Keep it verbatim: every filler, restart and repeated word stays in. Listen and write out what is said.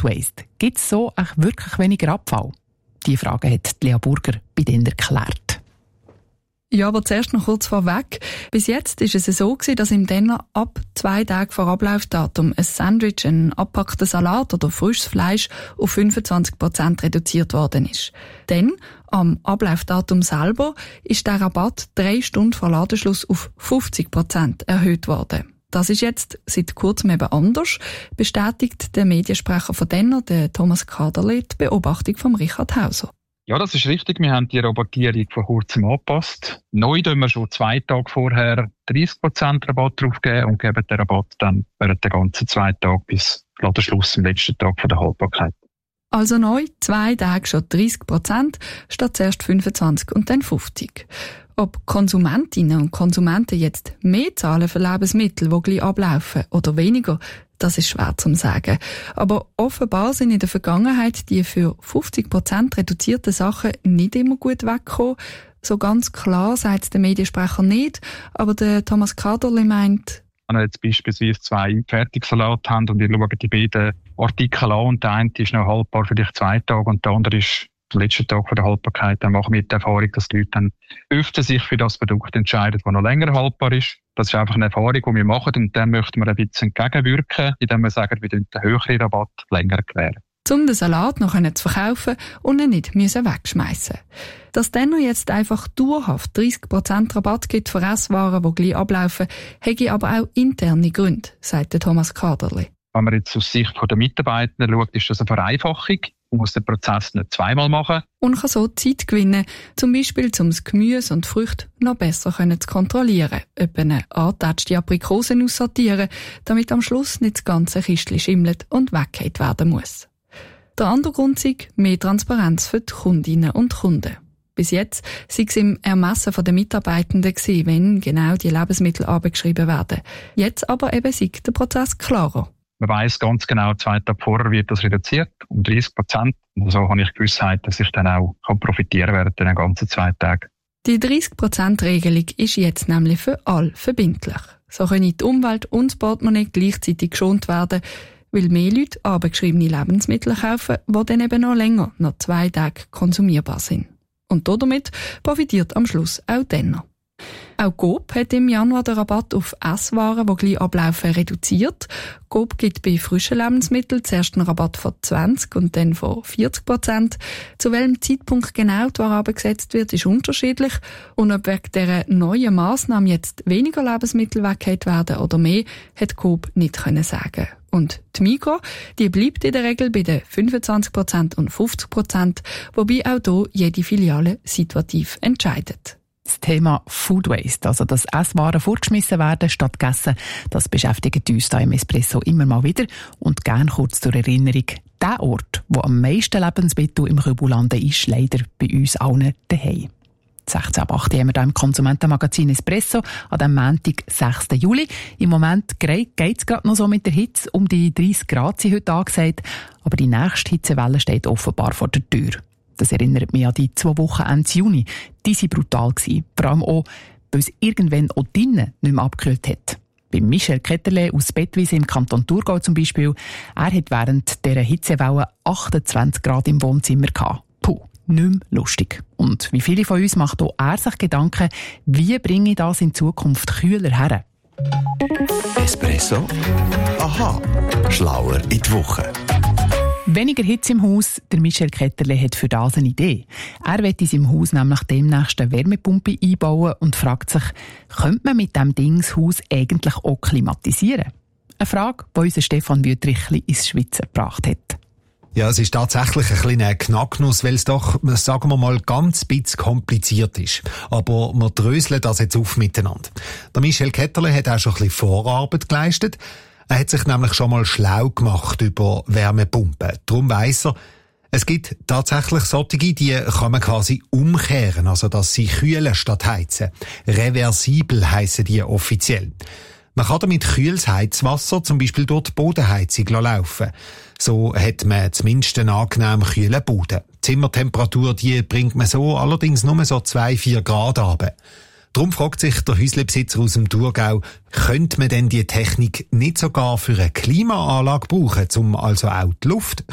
Waste. Gibt es so auch wirklich weniger Abfall? Diese Frage hat Lea Burger bei denen erklärt. Ja, aber zuerst noch kurz vorweg. Bis jetzt war es so gewesen, dass im Denner ab zwei Tagen vor Ablaufdatum ein Sandwich, ein abgepackter Salat oder frisches Fleisch auf fünfundzwanzig Prozent reduziert worden ist. Dann, am Ablaufdatum selber, ist der Rabatt drei Stunden vor Ladenschluss auf fünfzig Prozent erhöht worden. Das ist jetzt seit kurzem eben anders, bestätigt der Mediensprecher von Denner, der Thomas Kaderle, die Beobachtung von Richard Hauser. Ja, das ist richtig. Wir haben die Rabattierung vor kurzem angepasst. Neu tun wir schon zwei Tage vorher dreißig Prozent Rabatt draufgeben und geben den Rabatt dann während der ganzen zwei Tage bis Ladenschluss am letzten Tag der Haltbarkeit. Also neu zwei Tage schon dreißig Prozent statt zuerst fünfundzwanzig und dann fünfzig. Ob Konsumentinnen und Konsumenten jetzt mehr zahlen für Lebensmittel, die gleich ablaufen, oder weniger, das ist schwer zu sagen. Aber offenbar sind in der Vergangenheit die für fünfzig Prozent reduzierten Sachen nicht immer gut weggekommen. So ganz klar sagt der Mediensprecher nicht, aber der Thomas Kaderli meint, wenn wir jetzt beispielsweise zwei Fertigsalate haben und wir schauen die beiden Artikel an und der eine ist noch haltbar vielleicht zwei Tage und der andere ist der letzte Tag der Haltbarkeit, dann machen wir die Erfahrung, dass die Leute dann öfter sich für das Produkt entscheiden, das noch länger haltbar ist. Das ist einfach eine Erfahrung, die wir machen und dann möchten wir ein bisschen entgegenwirken, indem wir sagen, wir den höheren Rabatt länger gewähren. Um den Salat noch zu verkaufen und ihn nicht wegschmeißen. Dass dann jetzt einfach dauerhaft dreißig Prozent Rabatt gibt für Esswaren, die gleich ablaufen, hätte aber auch interne Gründe, sagt Thomas Kaderli. Wenn man jetzt aus Sicht der Mitarbeitenden schaut, ist das eine Vereinfachung. Man muss den Prozess nicht zweimal machen. Und kann so Zeit gewinnen, zum Beispiel um das Gemüse und die Früchte noch besser zu kontrollieren, etwa eine angetatschte Aprikosen aussortieren, damit am Schluss nicht das ganze Kistchen schimmelt und weggeht werden muss. Der andere Grund ist mehr Transparenz für die Kundinnen und Kunden. Bis jetzt sei es im Ermessen der Mitarbeitenden gewesen, wenn genau die Lebensmittel abgeschrieben werden. Jetzt aber eben sei der Prozess klarer. Man weiss ganz genau, zwei Tage vorher wird das reduziert, um dreißig Prozent. Und so habe ich Gewissheit, dass ich dann auch profitieren kann während den ganzen zwei Tagen. Die dreißig Prozent Regelung ist jetzt nämlich für alle verbindlich. So können die Umwelt und das Portemonnaie gleichzeitig geschont werden, weil mehr Leute abgeschriebene Lebensmittel kaufen, die dann eben noch länger, noch zwei Tage konsumierbar sind. Und damit profitiert am Schluss auch Denner. Auch Coop hat im Januar den Rabatt auf Esswaren, die gleich ablaufen, reduziert. Coop gibt bei frischen Lebensmitteln zuerst einen Rabatt von zwanzig und dann von vierzig Prozent. Zu welchem Zeitpunkt genau die Ware abgesetzt wird, ist unterschiedlich. Und ob wegen dieser neuen Massnahme jetzt weniger Lebensmittel weggeht werden oder mehr, hat Coop nicht können sagen. Und die Migros, die bleibt in der Regel bei den fünfundzwanzig Prozent und fünfzig Prozent, wobei auch hier jede Filiale situativ entscheidet. Das Thema Food Waste, also dass Esswaren vorgeschmissen werden statt gegessen, das beschäftigt uns hier im Espresso immer mal wieder. Und gerne kurz zur Erinnerung, der Ort, wo am meisten Lebensmittel im Kübel landen, ist leider bei uns allen daheim. sechzehn ab acht haben wir hier im Konsumentenmagazin Espresso an dem Montag, sechsten Juli. Im Moment geht es gerade noch so mit der Hitze. Um die dreißig Grad sind heute angesagt, aber die nächste Hitzewelle steht offenbar vor der Tür. Das erinnert mich an die zwei Wochen Ende Juni. Die waren brutal. Vor allem auch, weil es irgendwann auch drinnen nicht mehr abgekühlt hat. Bei Michel Ketterle aus Bettwise im Kanton Thurgau zum Beispiel, er hat während dieser Hitzewelle achtundzwanzig Grad im Wohnzimmer gehabt. Puh, nicht mehr lustig. Und wie viele von uns macht auch er sich Gedanken, wie bringe ich das in Zukunft kühler her? Espresso? Aha, schlauer in die Woche. Weniger Hitze im Haus, der Michel Ketterle hat für das eine Idee. Er will in seinem Haus nämlich demnächst eine Wärmepumpe einbauen und fragt sich, könnte man mit diesem Ding das Haus eigentlich auch klimatisieren? Eine Frage, die unser Stefan Wüthrich ins Schwitzen gebracht hat. Ja, es ist tatsächlich ein kleiner Knacknuss, weil es doch, sagen wir mal, ganz bisschen kompliziert ist. Aber wir dröseln das jetzt auf miteinander. Der Michel Ketterle hat auch schon ein bisschen Vorarbeit geleistet. Er hat sich nämlich schon mal schlau gemacht über Wärmepumpen. Darum weiss er, es gibt tatsächlich solche, die kann man quasi umkehren, also dass sie kühlen statt heizen. Reversibel heissen die offiziell. Man kann damit kühles Heizwasser zum Beispiel durch die Bodenheizung laufen. So hat man zumindest einen angenehm kühlen Boden. Die Zimmertemperatur, die bringt man so allerdings nur so zwei bis vier Grad runter. Darum fragt sich der Häuslebesitzer aus dem Thurgau, könnte man denn die Technik nicht sogar für eine Klimaanlage brauchen, um also auch die Luft